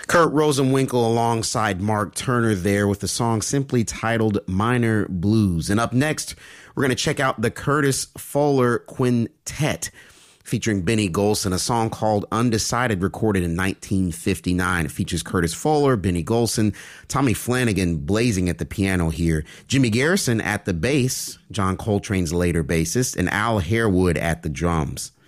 Kurt Rosenwinkel alongside Mark Turner there with the song simply titled Minor Blues. And up next, we're going to check out the Curtis Fuller Quintet featuring Benny Golson, a song called Undecided, recorded in 1959. It features Curtis Fuller, Benny Golson, Tommy Flanagan blazing at the piano here, Jimmy Garrison at the bass, John Coltrane's later bassist, and Al Harewood at the drums.